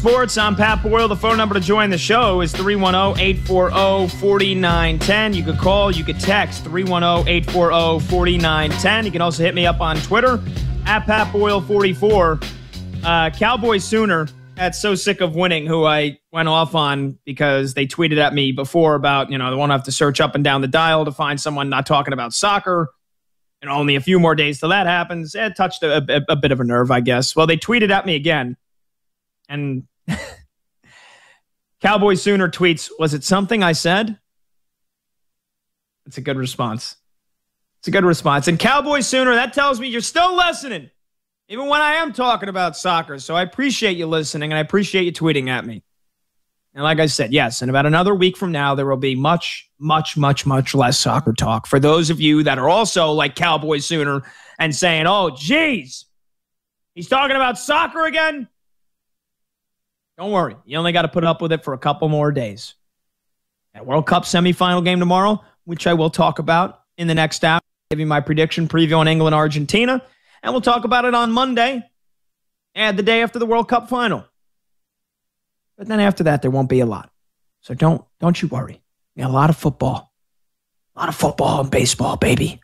Sports. I'm Pat Boyle. The phone number to join the show is 310-840-4910. You could call, you could text 310-840-4910. You can also hit me up on Twitter at PatBoyle44. Cowboys Sooner, that's so sick of winning, who I went off on because they tweeted at me before about, they won't have to search up and down the dial to find someone not talking about soccer. And only a few more days till that happens. It touched a bit of a nerve, I guess. Well, they tweeted at me again. And Cowboy Sooner tweets, was it something I said? It's a good response. It's a good response. And Cowboy Sooner, that tells me you're still listening, even when I am talking about soccer. So I appreciate you listening, and I appreciate you tweeting at me. And like I said, yes, in about another week from now, there will be much, much, much, much less soccer talk. For those of you that are also like Cowboy Sooner and saying, oh, geez, he's talking about soccer again? Don't worry. You only got to put up with it for a couple more days. At World Cup semifinal game tomorrow, which I will talk about in the next hour, give you my prediction preview on England, Argentina, and we'll talk about it on Monday and the day after the World Cup final. But then after that, there won't be a lot. So don't you worry. We got a lot of football. A lot of football and baseball, baby.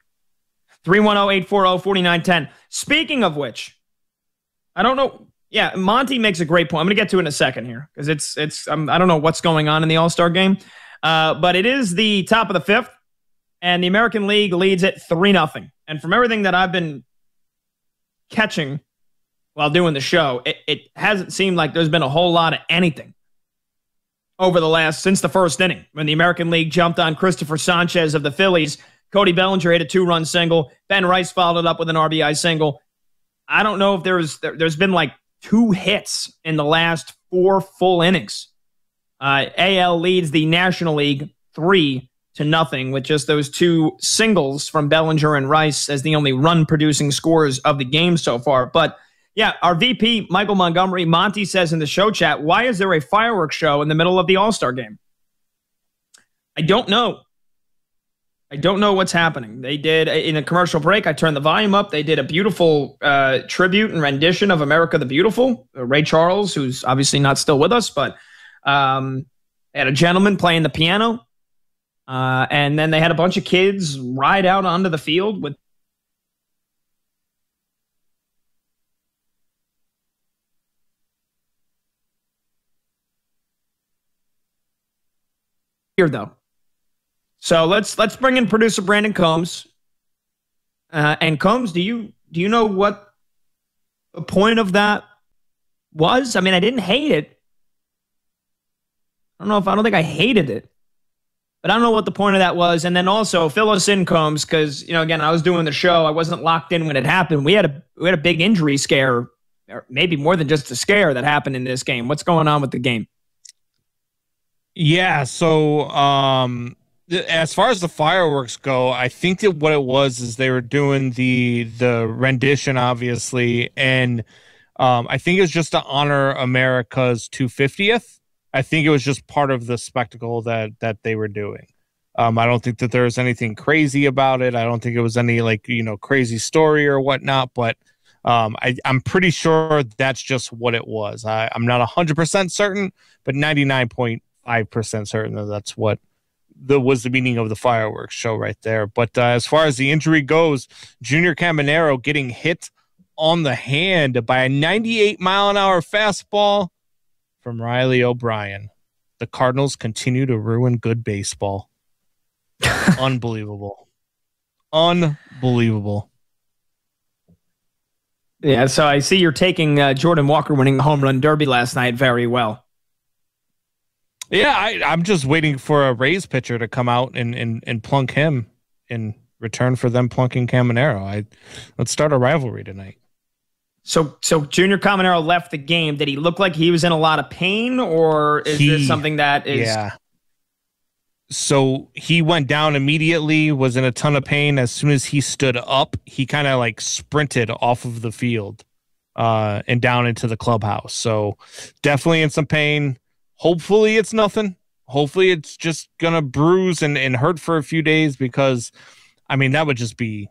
310-840-4910. Speaking of which, I don't know. Yeah, Monty makes a great point. I'm going to get to it in a second here because I don't know what's going on in the All-Star game. But it is the top of the fifth, and the American League leads it 3-0. And from everything that I've been catching while doing the show, it hasn't seemed like there's been a whole lot of anything since the first inning, when the American League jumped on Christopher Sanchez of the Phillies. Cody Bellinger hit a 2-run single. Ben Rice followed it up with an RBI single. I don't know if there's been like 2 hits in the last 4 full innings. AL leads the National League 3-0 with just those 2 singles from Bellinger and Rice as the only run-producing scorers of the game so far. But yeah, our VP, Michael Montgomery, Monty says in the show chat, why is there a fireworks show in the middle of the All-Star game? I don't know. I don't know what's happening. They did, in a commercial break, I turned the volume up. They did a beautiful tribute and rendition of America the Beautiful. Ray Charles, who's obviously not still with us, but they had a gentleman playing the piano. And then they had a bunch of kids ride out onto the field with here, though. So let's bring in producer Brandon Combs. And Combs, do you know what the point of that was? I mean, I didn't hate it. I don't think I hated it. But I don't know what the point of that was. And then also fill us in, Combs, because again, I was doing the show. I wasn't locked in when it happened. We had a big injury scare, or maybe more than just a scare that happened in this game. What's going on with the game? Yeah, so as far as the fireworks go, I think that what it was is they were doing the rendition, obviously, and I think it was just to honor America's 250th. I think it was just part of the spectacle that they were doing. I don't think that there was anything crazy about it. I don't think it was any crazy story or whatnot, but I'm pretty sure that's just what it was. I'm not 100% certain, but 99.5% certain that that's what was the meaning of the fireworks show right there. But as far as the injury goes, Junior Caminero getting hit on the hand by a 98-mile-an-hour fastball from Riley O'Brien. The Cardinals continue to ruin good baseball. Unbelievable. Unbelievable. Yeah, so I see you're taking Jordan Walker winning the home run derby last night very well. Yeah, I'm just waiting for a Rays pitcher to come out and plunk him in return for them plunking Caminero. Let's start a rivalry tonight. So Junior Caminero left the game. Did he look like he was in a lot of pain, or is this something that is... Yeah. So he went down immediately, was in a ton of pain. As soon as he stood up, he kind of sprinted off of the field and down into the clubhouse. So definitely in some pain. Hopefully it's nothing. Hopefully it's just going to bruise and hurt for a few days, because, I mean, that would just be...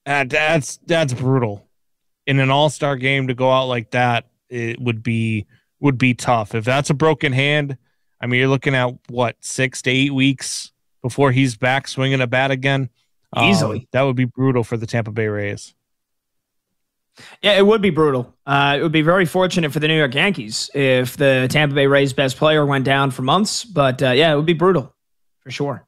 That's brutal. In an all-star game to go out like that, it would be would be tough. If that's a broken hand, I mean, you're looking at, what, 6 to 8 weeks before he's back swinging a bat again? Easily. That would be brutal for the Tampa Bay Rays. Yeah, it would be brutal. It would be very fortunate for the New York Yankees if the Tampa Bay Rays' best player went down for months. But yeah, it would be brutal for sure.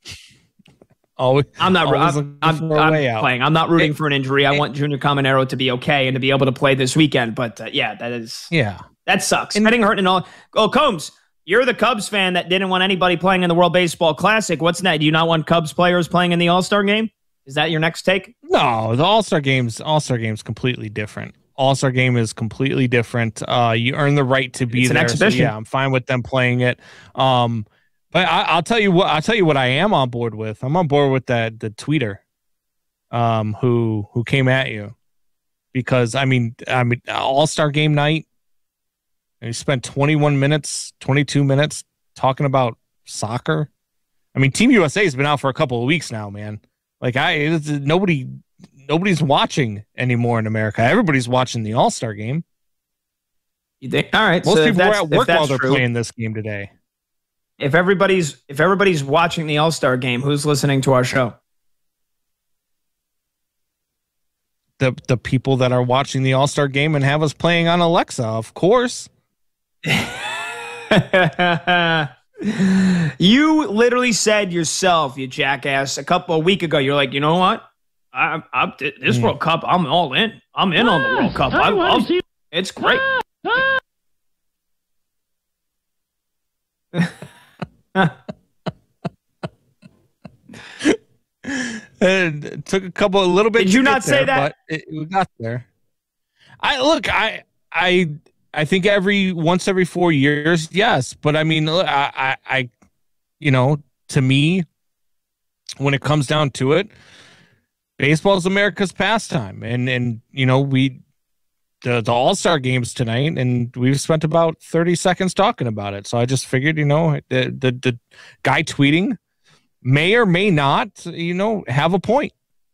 I'm not playing. I'm not rooting for an injury. I want Junior Caminero to be okay and to be able to play this weekend. But yeah, that sucks. Getting hurt and all. Oh, Combs, you're the Cubs fan that didn't want anybody playing in the World Baseball Classic. What's that? Do you not want Cubs players playing in the All-Star game? Is that your next take? No, the All-Star game's completely different. All-Star game is completely different. You earn the right to be there. It's an exhibition. So yeah, I'm fine with them playing it. But I'll tell you what I am on board with. I'm on board with the tweeter who came at you, because I mean All-Star game night, and you spent 22 minutes talking about soccer. I mean, Team USA has been out for a couple of weeks now, man. Like nobody's watching anymore in America. Everybody's watching the All-Star game. You think? All right. Most people were at work while they're playing this game today. If everybody's watching the All-Star game, who's listening to our show? The people that are watching the All-Star game and have us playing on Alexa, of course. You literally said yourself, you jackass, a week ago, you're like, you know what? This World Cup, I'm all in. I'm in on the World Cup. It's great. It took a little bit. Did you not say that? But we got there. I think once every 4 years, yes. But I mean, I to me, when it comes down to it, baseball is America's pastime, and the All-Star games tonight, and we've spent about 30 seconds talking about it. So I just figured, the guy tweeting may or may not, have a point.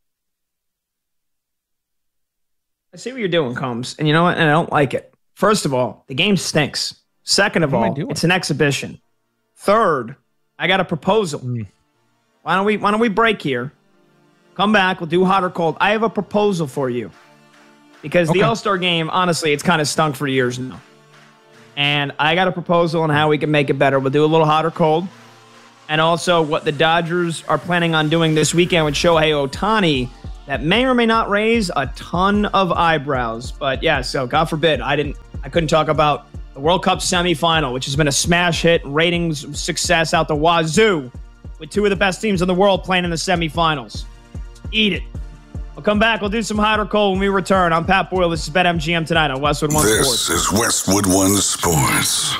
I see what you're doing, Combs, and you know what? And I don't like it. First of all, the game stinks. Second of all, it's an exhibition. Third, I got a proposal. Why don't we break here? Come back. We'll do hot or cold. I have a proposal for you. Because the All-Star game, honestly, it's kind of stunk for years now. And I got a proposal on how we can make it better. We'll do a little hot or cold. And also what the Dodgers are planning on doing this weekend with Shohei Ohtani that may or may not raise a ton of eyebrows. But yeah, so God forbid, I couldn't talk about the World Cup semifinal, which has been a smash hit, ratings success out the wazoo, with two of the best teams in the world playing in the semifinals. Eat it. We'll come back. We'll do some hot or cold when we return. I'm Pat Boyle. This is BetMGM tonight on Westwood One Sports. This is Westwood One Sports.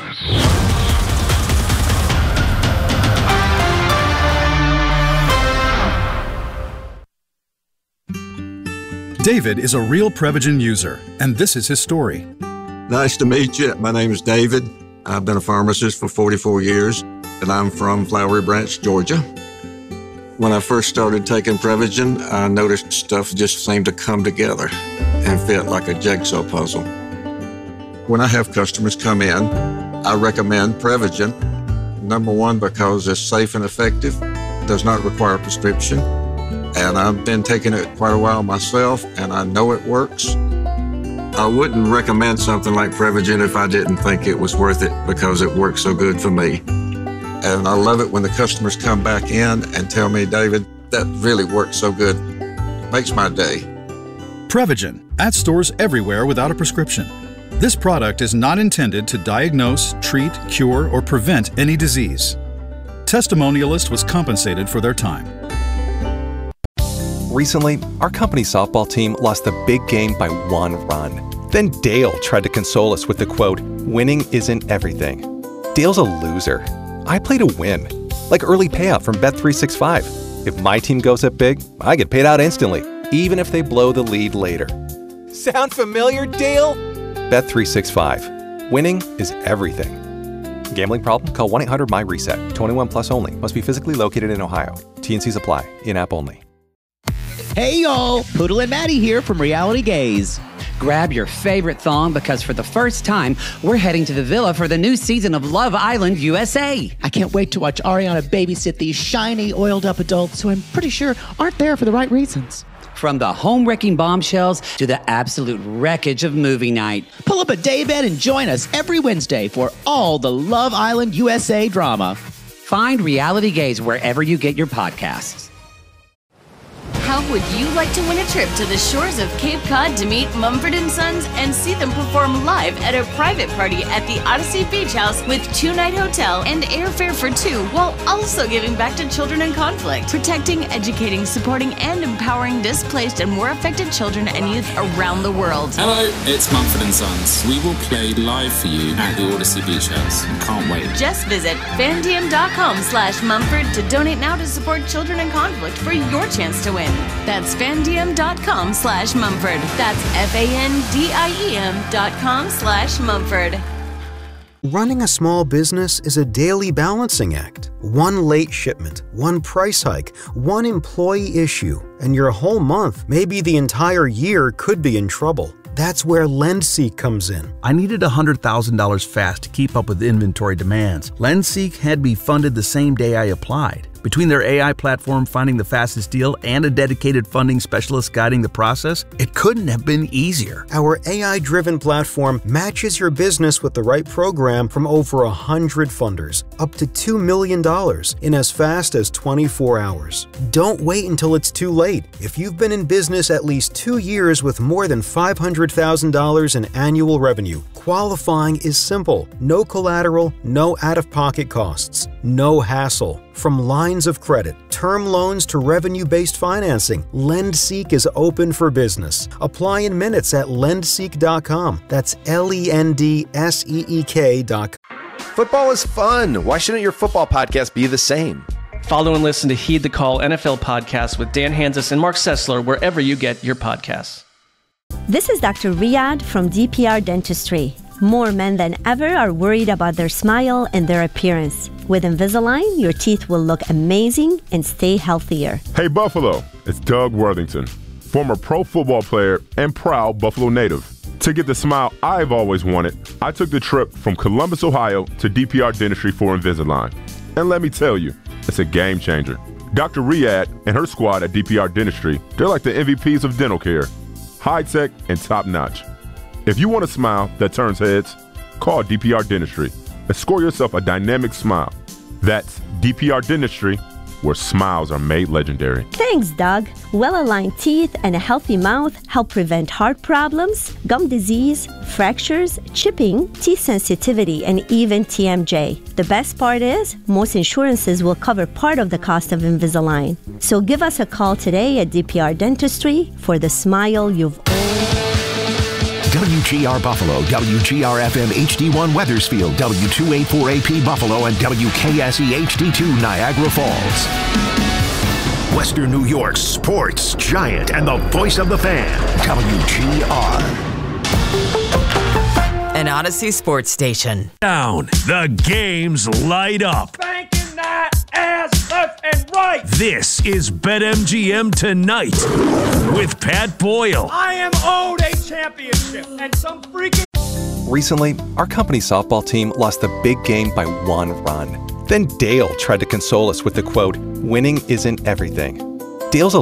David is a real Prevagen user, and this is his story. Nice to meet you. My name is David. I've been a pharmacist for 44 years, and I'm from Flowery Branch, Georgia. When I first started taking Prevagen, I noticed stuff just seemed to come together and fit like a jigsaw puzzle. When I have customers come in, I recommend Prevagen. Number one, because it's safe and effective, does not require a prescription. And I've been taking it quite a while myself, and I know it works. I wouldn't recommend something like Prevagen if I didn't think it was worth it, because it works so good for me. And I love it when the customers come back in and tell me, David, that really works so good. Makes my day. Prevagen, at stores everywhere without a prescription. This product is not intended to diagnose, treat, cure, or prevent any disease. Testimonialist was compensated for their time. Recently, our company softball team lost the big game by 1 run. Then Dale tried to console us with the quote, "Winning isn't everything." Dale's a loser. I play to win, like early payout from Bet365. If my team goes up big, I get paid out instantly, even if they blow the lead later. Sound familiar, Dale? Bet365. Winning is everything. Gambling problem? Call 1-800-MY-RESET. 21 plus only. Must be physically located in Ohio. T&Cs apply. In-app only. Hey y'all, Poodle and Maddie here from Reality Gaze. Grab your favorite thong because for the first time, we're heading to the villa for the new season of Love Island USA. I can't wait to watch Ariana babysit these shiny, oiled-up adults who I'm pretty sure aren't there for the right reasons. From the home-wrecking bombshells to the absolute wreckage of movie night. Pull up a daybed and join us every Wednesday for all the Love Island USA drama. Find Reality Gaze wherever you get your podcasts. How would you like to win a trip to the shores of Cape Cod to meet Mumford & Sons and see them perform live at a private party at the Odyssey Beach House with 2-night hotel and airfare for 2 while also giving back to children in conflict, protecting, educating, supporting, and empowering displaced and war affected children and youth around the world? Hello, it's Mumford & Sons. We will play live for you at the Odyssey Beach House. Can't wait. Just visit fandiem.com/Mumford to donate now to support children in conflict for your chance to win. That's fandiem.com/Mumford. That's FANDIEM.com/Mumford. Running a small business is a daily balancing act. One late shipment, one price hike, one employee issue, and your whole month, maybe the entire year, could be in trouble. That's where LendSeek comes in. I needed $100,000 fast to keep up with inventory demands. LendSeek had me funded the same day I applied. Between their AI platform finding the fastest deal and a dedicated funding specialist guiding the process, it couldn't have been easier. Our AI-driven platform matches your business with the right program from over 100 funders, up to $2 million in as fast as 24 hours. Don't wait until it's too late. If you've been in business at least 2 years with more than $500,000 in annual revenue, qualifying is simple. No collateral, no out-of-pocket costs, no hassle. From lines of credit, term loans to revenue-based financing, LendSeek is open for business. Apply in minutes at lendseek.com. That's LENDSEEK.com. Football is fun. Why shouldn't your football podcast be the same? Follow and listen to Heed the Call NFL podcast with Dan Hanzus and Mark Sessler wherever you get your podcasts. This is Dr. Riyadh from DPR Dentistry. More men than ever are worried about their smile and their appearance. With Invisalign, your teeth will look amazing and stay healthier. Hey Buffalo, it's Doug Worthington, former pro football player and proud Buffalo native. To get the smile I've always wanted, I took the trip from Columbus, Ohio to DPR Dentistry for Invisalign. And let me tell you, it's a game changer. Dr. Riyadh and her squad at DPR Dentistry, they're like the MVPs of dental care. High-tech and top-notch. If you want a smile that turns heads, call DPR Dentistry and score yourself a dynamic smile. That's DPR Dentistry, where smiles are made legendary. Thanks, Doug. Well-aligned teeth and a healthy mouth help prevent heart problems, gum disease, fractures, chipping, teeth sensitivity, and even TMJ. The best part is, most insurances will cover part of the cost of Invisalign. So give us a call today at DPR Dentistry for the smile you've WGR Buffalo, WGR-FM HD1 Weathersfield, W284AP Buffalo, and WKSE HD2 Niagara Falls. Western New York's sports giant and the voice of the fan, WGR. An Odyssey sports station. Down. The games light up. Banking that ass left and right. This is BetMGM Tonight with Pat Boyle. I am owed a championship and some freaking... Recently, our company softball team lost the big game by 1 run. Then Dale tried to console us with the quote, "Winning isn't everything." Dale's a